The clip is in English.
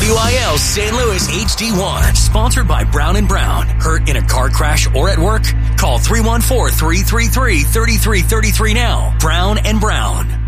WIL St. Louis HD1. Sponsored by Brown & Brown. Hurt in a car crash or at work? Call 314-333-3333 now. Brown & Brown.